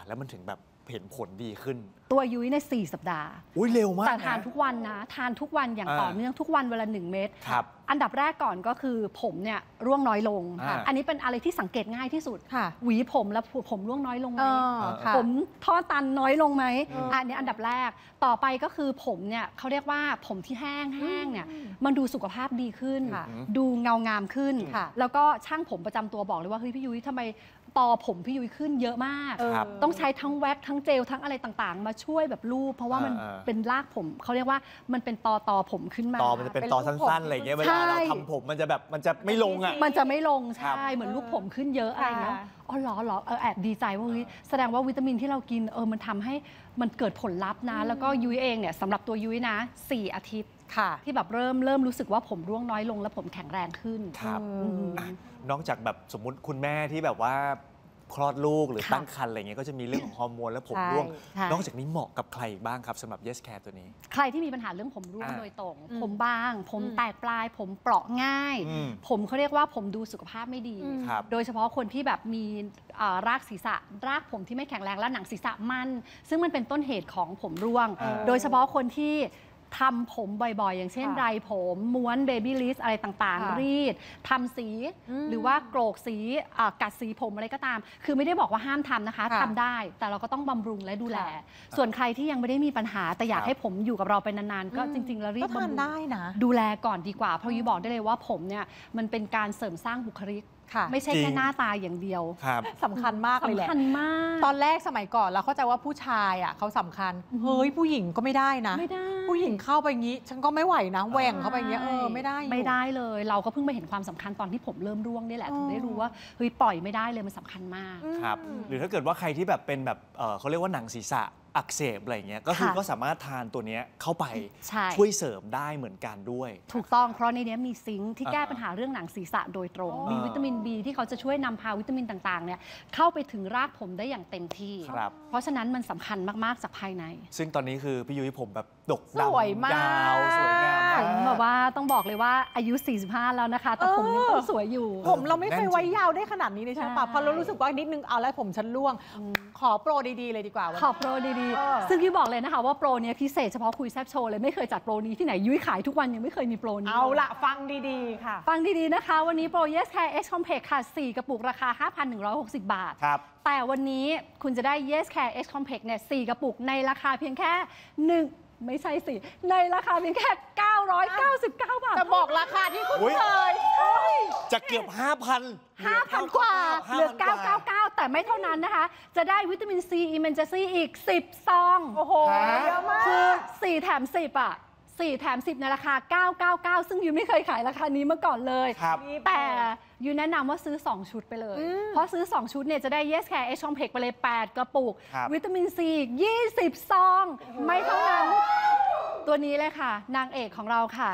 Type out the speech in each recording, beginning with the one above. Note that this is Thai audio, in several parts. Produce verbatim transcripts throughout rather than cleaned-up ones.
แล้วมันถึงแบบเห็นผลดีขึ้นตัวยุ้ยในสี่สัปดาห์อุ้ยเร็วมากแต่ทานทุกวันนะทานทุกวันอย่างต่อเนื่องทุกวันเวลาหนึ่งเม็ดอันดับแรกก่อนก็คือผมเนี่ยร่วงน้อยลงอันนี้เป็นอะไรที่สังเกตง่ายที่สุดหวีผมแล้วผมร่วงน้อยลงไหมผมท่อตันน้อยลงไหมอันนี้อันดับแรกต่อไปก็คือผมเนี่ยเขาเรียกว่าผมที่แห้งแห้งเนี่ยมันดูสุขภาพดีขึ้นดูเงางามขึ้นแล้วก็ช่างผมประจำตัวบอกเลยว่าเฮ้ยพี่ยุ้ยทำไมตอผมพี่ยุ้ยขึ้นเยอะมากต้องใช้ทั้งแว็กทั้งเจลทั้งอะไรต่างๆมาช่วยแบบรูปเพราะว่ามันเป็นรากผมเขาเรียกว่ามันเป็นตอตอผมขึ้นมาตอมันจะเป็นตอสั้นๆอะไรเงี้ยเวลาเราทำผมมันจะแบบมันจะไม่ลงอ่ะมันจะไม่ลงใช่เหมือนลูกผมขึ้นเยอะอะไรเงี้ยอ๋อหรอหรอเออแอบดีใจว่าแสดงว่าวิตามินที่เรากินเออมันทำให้มันเกิดผลลัพธ์นะแล้วก็ยุ้ยเองเนี่ยสำหรับตัวยุ้ยนะสี่อาทิตย์ที่แบบเริ่มเริ่มรู้สึกว่าผมร่วงน้อยลงแล้วผมแข็งแรงขึ้นครับนอกจากแบบสมมุติคุณแม่ที่แบบว่าคลอดลูกหรือตั้งครรภ์อะไรเงี้ยก็จะมีเรื่องของฮอร์โมนและผมร่วงนอกจากนี้เหมาะกับใครบ้างครับสำหรับ Yes Care ตัวนี้ใครที่มีปัญหาเรื่องผมร่วงโดยตรงผมบางผมแตกปลายผมเปราะง่ายผมเขาเรียกว่าผมดูสุขภาพไม่ดีโดยเฉพาะคนที่แบบมีรากศีรษะรากผมที่ไม่แข็งแรงและหนังศีรษะมันซึ่งมันเป็นต้นเหตุของผมร่วงโดยเฉพาะคนที่ทำผมบ่อยๆอย่างเช่นไรผมม้วนเบบี้ลิสอะไรต่างๆรีดทำสีหรือว่าโกรกสีกัดสีผมอะไรก็ตามคือไม่ได้บอกว่าห้ามทำนะคะทำได้แต่เราก็ต้องบำรุงและดูแลส่วนใครที่ยังไม่ได้มีปัญหาแต่อยากให้ผมอยู่กับเราไปนานๆก็จริงๆแล้วรีบบำรุงได้นะดูแลก่อนดีกว่าเพราะยุ้ยบอกได้เลยว่าผมเนี่ยมันเป็นการเสริมสร้างบุคลิกไม่ใช่แค่หน้าตาอย่างเดียวสำคัญมากเลยแหละสำคัญมากตอนแรกสมัยก่อนเราเข้าใจว่าผู้ชายอ่ะเขาสำคัญเฮ้ยผู้หญิงก็ไม่ได้นะไม่ได้ผู้หญิงเข้าไปงี้ฉันก็ไม่ไหวนะแหว่งเข้าไปงี้เออไม่ได้ไม่ได้เลยเราก็เพิ่งมาเห็นความสำคัญตอนที่ผมเริ่มร่วงนี่แหละถึงได้รู้ว่าเฮ้ยปล่อยไม่ได้เลยมันสำคัญมากครับหรือถ้าเกิดว่าใครที่แบบเป็นแบบเขาเรียกว่าหนังศีรษะอักเสบอะไรเงี้ยก็คือก็สามารถทานตัวนี้เข้าไปช่วยเสริมได้เหมือนกันด้วยถูกต้องเพราะในนี้มีซิงค์ที่แก้ปัญหาเรื่องหนังศีรษะโดยตรงมีวิตามิน บี ที่เขาจะช่วยนำพาวิตามินต่างๆเนี่ยเข้าไปถึงรากผมได้อย่างเต็มที่เพราะฉะนั้นมันสำคัญมากๆจากภายในซึ่งตอนนี้คือพี่ยุ้ยผมแบบดกดำยาวสวยงามผมแบบว่าต้องบอกเลยว่าอายุสี่สิบห้าแล้วนะคะแต่ผมยังต้องสวยอยู่ผมเราไม่เคยไว้ยาวได้ขนาดนี้เลยใช่ปะเพราะเรารู้สึกว่านิดนึงเอาแล้วผมฉันร่วงขอโปรดีๆเลยดีกว่าขอโปรดีๆซึ่งพี่บอกเลยนะคะว่าโปรนี้พิเศษเฉพาะคุยแซบโชว์เลยไม่เคยจัดโปรนี้ที่ไหนยุ้ยขายทุกวันยังไม่เคยมีโปรนี้เอาละฟังดีๆค่ะฟังดีๆนะคะวันนี้โปร Yes Care X Complex ค่ะสี่กระปุกราคา ห้าพันหนึ่งร้อยหกสิบ บาทครับแต่วันนี้คุณจะได้ Yes Care X Complex เนี่ยสี่กระปุกในราคาเพียงแค่หนึ่งไม่ใช่สิในราคาเพียงแค่เก้าร้อยเก้าสิบเก้าบาทจะบอกราคาที่คุณเคยจะเกือบ ห้าพันห้าพัน กว่าเหลือเก้าร้อยเก้าสิบเก้าแต่ไม่เท่านั้นนะคะจะได้วิตามินซีอิมเมนเจซี่อีกสิบซองโอ้โหเยอะมากคือสี่แถมสิบอ่ะสี่แถมสิบในราคาเก้าร้อยเก้าสิบเก้าซึ่งยูไม่เคยขายราคานี้มาก่อนเลยแต่ยูแนะนำว่าซื้อสองชุดไปเลยเพราะซื้อสองชุดเนี่ยจะได้ Yes Care X Complex ไปเลยแปดกระปุกวิตามินซีอีกยี่สิบซองไม่เท่านั้นตัวนี้เลยค่ะนางเอกของเราค่ะ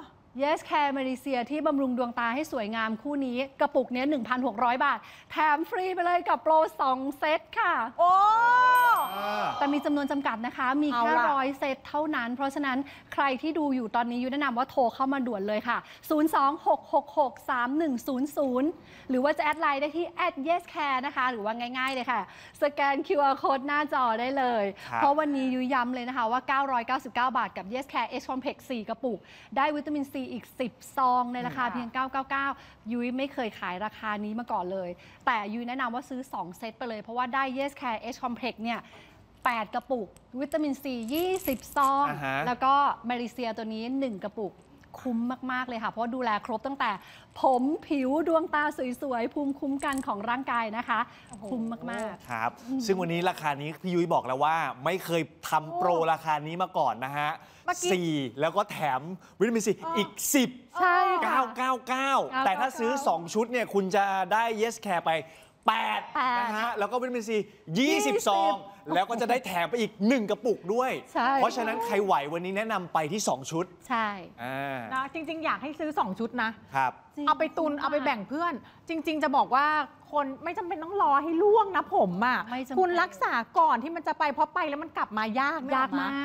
Yes Care มาเลเซียที่บำรุงดวงตาให้สวยงามคู่นี้กระปุกนี้ หนึ่งพันหกร้อย บาทแถมฟรีไปเลยกับโปรสองเซตค่ะโอ้แต่มีจำนวนจำกัดนะคะมีแค่ร้อยเซตเท่านั้นเพราะฉะนั้นใครที่ดูอยู่ตอนนี้ยูแนะนำว่าโทรเข้ามาด่วนเลยค่ะศูนย์ สอง หก หก หก สาม หนึ่ง ศูนย์ ศูนย์หรือว่าจะแอดไลน์ได้ที่ แอท เยส แคร์ นะคะหรือว่าง่ายๆเลยค่ะสแกน คิว อาร์ Code หน้าจอได้เลยเพราะวันนี้ยูย้ำเลยนะคะว่าเก้าร้อยเก้าสิบเก้าบาทกับ Yes Care X Complex สี่กระปุกได้วิตามินซีอีกสิบซองในราคาเพียงเก้าร้อยเก้าสิบเก้ายุ้ยไม่เคยขายราคานี้มาก่อนเลยแต่ยุ้ยแนะนำว่าซื้อสองเซตไปเลยเพราะว่าได้ Yes Care X Complex เนี่ยแปดกระปุกวิตามินซียี่สิบซอง uh-huh. แล้วก็มาเลเซียตัวนี้หนึ่งกระปุกคุ้มมากๆเลยค่ะเพราะดูแลครบตั้งแต่ผมผิวดวงตาสวยๆภูมิคุ้มกันของร่างกายนะคะคุ้มมากๆครับซึ่งวันนี้ราคานี้พี่ยุ้ยบอกแล้วว่าไม่เคยทำโปรราคานี้มาก่อนนะฮะสี่แล้วก็แถมวิตามินซีอีกสิบใช่เก้าร้อยเก้าสิบเก้าแต่ถ้าซื้อสองชุดเนี่ยคุณจะได้ Yes Care ไปแปดนะฮะแล้วก็วิตามินซียี่สิบซองแล้วก็จะได้แถมไปอีกหนึ่งกระปุกด้วยเพราะฉะนั้นใครไหววันนี้แนะนำไปที่สองชุดใช่นะจริงๆอยากให้ซื้อสองชุดนะครับเอาไปตุนเอาไปแบ่งเพื่อนจริงๆจะบอกว่าคนไม่จำเป็นต้องรอให้ล่วงนะผมอ่ะคุณรักษาก่อนที่มันจะไปเพราะไปแล้วมันกลับมายากยากมาก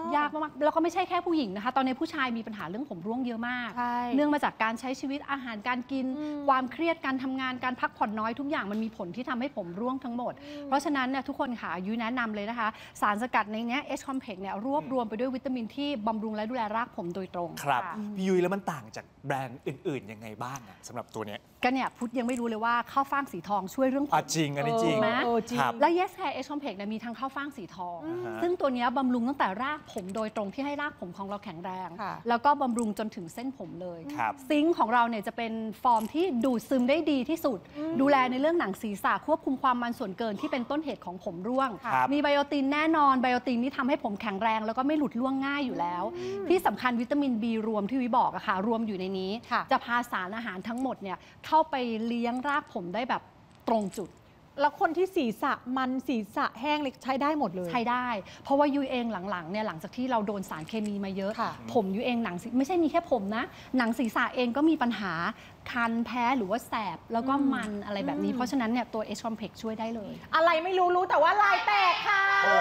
ยากมากๆแล้วก็ไม่ใช่แค่ผู้หญิงนะคะตอนนี้ผู้ชายมีปัญหาเรื่องผมร่วงเยอะมาก เนื่องมาจากการใช้ชีวิตอาหารการกินความเครียดการทำงานการพักผ่อนน้อยทุกอย่างมันมีผลที่ทำให้ผมร่วงทั้งหมดเพราะฉะนั้นเนี่ยทุกคนค่ะยุ้ยแนะนำเลยนะคะสารสกัดในนี้ H Complex เนี่ยรวบรวมไปด้วยวิตามินที่บำรุงและดูแลรากผมโดยตรงครับพี่ยุ้ยแล้วมันต่างจากแบรนด์อื่นๆยังไงบ้างอะสำหรับตัวเนี้ยก็เนี่ยพุทธยังไม่รู้เลยว่าข้าวฟ่างสีทองช่วยเรื่องผมจริงอันนี้จริงนะครับและ Yes Hair H Complex เนี่ยมีทั้งข้าวฟ่างสีทองซึ่งตัวนี้บำรุงตั้งแต่รากผมโดยตรงที่ให้รากผมของเราแข็งแรงแล้วก็บำรุงจนถึงเส้นผมเลยซิงค์ของเราเนี่ยจะเป็นฟอร์มที่ดูดซึมได้ดีที่สุดดูแลในเรื่องหนังศีรษะควบคุมความมันส่วนเกินที่เป็นต้นเหตุของผมร่วงมีไบโอตินแน่นอนไบโอตินนี่ทำให้ผมแข็งแรงแล้วก็ไม่หลุดร่วงง่ายอยู่แล้วที่สำคัญวิตามิน B รวมที่วิบอกอะค่ะรวมอยู่ในนี้จะพาสารอาหารทั้งหมดเนี่ยเข้าไปเลี้ยงรากผมได้แบบตรงจุดแล้วคนที่ศีรษะมันศีรษะแห้งเลยใช้ได้หมดเลยใช้ได้เพราะว่ายุ้ยเองหลังๆเนี่ยหลังจากที่เราโดนสารเคมีมาเยอะผมยุ้ยเองหนังไม่ใช่มีแค่ผมนะหนังศีรษะเองก็มีปัญหาคันแพ้หรือว่าแสบแล้วก็มันอะไรแบบนี้เพราะฉะนั้นเนี่ยตัว H Complex ช่วยได้เลยอะไรไม่รู้รู้แต่ว่าลายแตกค่ะ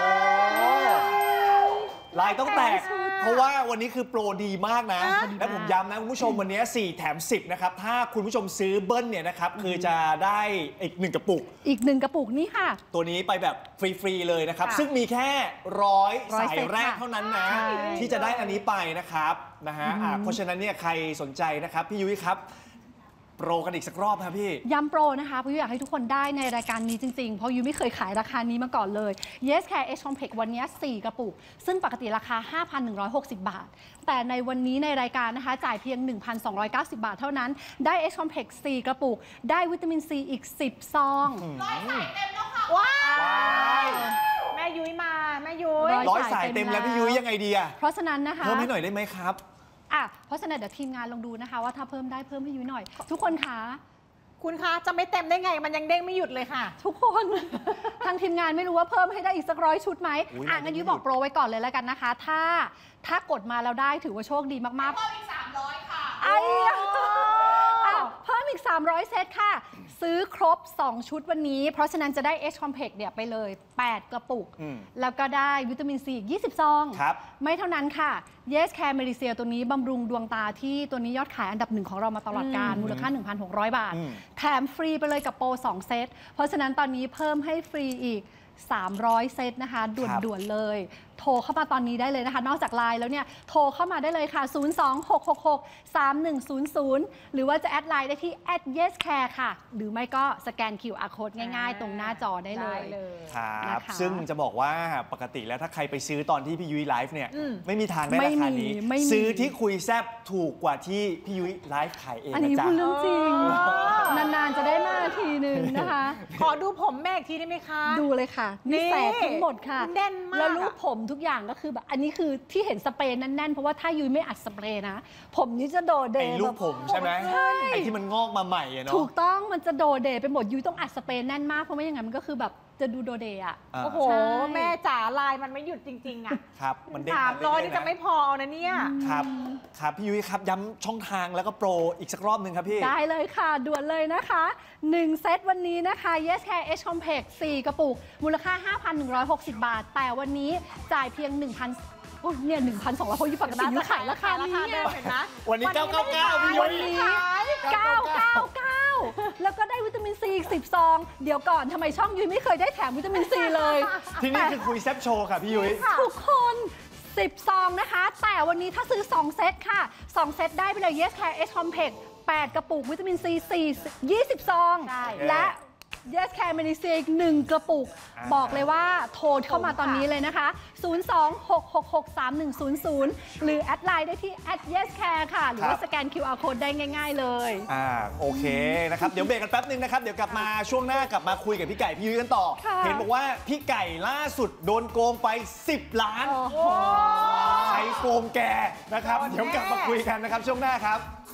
ลายต้องแตกเพราะว่าวันนี้คือโปรดีมากนะและผมย้ำนะคุณผู้ชมวันนี้สี่แถมสิบนะครับถ้าคุณผู้ชมซื้อเบิ้ลเนี่ยนะครับคือจะได้อีกหนึ่งกระปุกอีกหนึ่งกระปุกนี่ค่ะตัวนี้ไปแบบฟรีๆเลยนะครับซึ่งมีแค่ร้อยสายแรกเท่านั้นนะที่จะได้อันนี้ไปนะครับนะฮะเพราะฉะนั้นเนี่ยใครสนใจนะครับพี่ยุ้ยครับโปรกันอีกสักรอบครับพี่ย้ำโปรนะคะเพราะยุ้ยอยากให้ทุกคนได้ในรายการนี้จริงๆเพราะยุ้ยไม่เคยขายราคานี้มาก่อนเลย Yes Care H Complex วันนี้สี่กระปุกซึ่งปกติราคา ห้าพันหนึ่งร้อยหกสิบ บาทแต่ในวันนี้ในรายการนะคะจ่ายเพียง หนึ่งพันสองร้อยเก้าสิบ บาทเท่านั้นได้ H Complex สี่กระปุกได้วิตามินซีอีกสิบซองร้อยสายเต็มแล้วค่ะว้าวแม่ยุ้ยมาแม่ยุ้ยร้อยสายเต็มแล้วพี่ยุ้ยยังไงดีอะเพราะฉะนั้นนะคะเพิ่มให้หน่อยได้ไหมครับอ่ะเพราะฉะนั้นเดี๋ยวทีมงานลองดูนะคะว่าถ้าเพิ่มได้เพิ่มให้ยุ้ยหน่อยทุกคนคะคุณคะจะไม่เต็มได้ไงมันยังเด้งไม่หยุดเลยค่ะทุกคนทางทีมงานไม่รู้ว่าเพิ่มให้ได้อีกสักร้อยชุดไหมอ่ะงั้นยุ้ยบอกโปรไว้ก่อนเลยแล้วกันนะคะถ้าถ้ากดมาแล้วได้ถือว่าโชคดีมากๆเพิ่มอีกสามร้อยค่ะไอ้เพิ่มอีกสามร้อยเซตค่ะซื้อครบสองชุดวันนี้เพราะฉะนั้นจะได้ H Complex เนี่ยไปเลยแปดกระปุกแล้วก็ได้วิตามินซีอีกยี่สิบซองไม่เท่านั้นค่ะ Yes Care Medicare ตัวนี้บำรุงดวงตาที่ตัวนี้ยอดขายอันดับหนึ่งของเรามาตลอดการมูลค่า หนึ่งพันหกร้อย บาทแถมฟรีไปเลยกับโปรสองเซตเพราะฉะนั้นตอนนี้เพิ่มให้ฟรีอีกสามร้อยเซตนะคะด่วนๆเลยโทรเข้ามาตอนนี้ได้เลยนะคะนอกจากไลน์แล้วเนี่ยโทรเข้ามาได้เลยค่ะศูนย์ สอง หก หก หก สาม หนึ่ง ศูนย์ ศูนย์หรือว่าจะแอดไลน์ได้ที่ แอท เยส แคร์ ค่ะหรือไม่ก็สแกน คิว อาร์ Code ง่ายๆตรงหน้าจอได้เลยครับซึ่งจะบอกว่าปกติแล้วถ้าใครไปซื้อตอนที่พี่ยุ้ยไลฟ์เนี่ยไม่มีทางได้ราคานี้ซื้อที่คุยแซบถูกกว่าที่พี่ยุ้ยไลฟ์ขายเองอันนี้พูดเรื่องจริงนานๆจะได้มาทีนึงนะคะขอดูผมแม่อีกทีได้ไหมคะดูเลยค่ะนี่แสบทั้งหมดค่ะแน่นมากแล้วรูปผมทุกอย่างก็คือแบบอันนี้คือที่เห็นสเปรย์แน่นๆเพราะว่าถ้ายุ้ยไม่อัดสเปรย์นะผมนี้จะโดเดไอ้รูปผมใช่ไหมไอ้ที่มันงอกมาใหม่เนาะถูกต้องมันจะโดเดไปหมดยุ้ยต้องอัดสเปรย์แน่นมากเพราะไม่อย่างนั้นมันก็คือแบบจะดูโดเดอ่ะโอ้โหแม่จ๋าลายมันไม่หยุดจริงๆอ่ะครับมันเด้งสามร้อยนี่จะไม่พอนะเนี่ยครับครับพี่ยุ้ยครับย้ำช่องทางแล้วก็โปรอีกสักรอบหนึ่งครับพี่ได้เลยค่ะด่วนเลยนะคะหนึ่งเซตวันนี้นะคะ Yes Care H Complex สี่กระปุกมูลค่า ห้าพันหนึ่งร้อยหกสิบ บาทแต่วันนี้จ่ายเพียง หนึ่งพันเนี่ย หนึ่งพันสองร้อย คนยี่ปกติยุ้ยขายราคานี้เห็นไหมวันนี้เก้าเก้าเก้าพี่ยุ้ยวันนี้เก้าเก้าเก้าแล้วก็ได้วิตามินซีอีกสิบซองเดี๋ยวก่อนทำไมช่องยุ้ยไม่เคยได้แถมวิตามินซีเลยที่นี่คือคุยแซบโชว์ค่ะพี่ยุ้ยทุกคนสิบซองนะคะแต่วันนี้ถ้าซื้อสองเซตค่ะสองเซตได้ไปเลย Yes Care H Complex แปดกระปุกวิตามินซีสี่ ยี่สิบซองและYes Care Medicare อีกหนึ่งกระปุกบอกเลยว่าโทรเข้ามาตอนนี้เลยนะคะศูนย์ สอง หก หก หก สาม หนึ่ง ศูนย์ ศูนย์หรือแอดไลน์ได้ที่ แอท เยส แคร์ ค่ะหรือว่าสแกน คิว อาร์ Code ได้ง่ายๆเลยอ่าโอเคนะครับเดี๋ยวเบรกกันแป๊บนึงนะครับเดี๋ยวกลับมาช่วงหน้ากลับมาคุยกับพี่ไก่พี่ยุ้ยกันต่อเห็นบอกว่าพี่ไก่ล่าสุดโดนโกงไปสิบล้านใครโกงแกนะครับเดี๋ยวกลับมาคุยกันนะครับช่วงหน้าครับ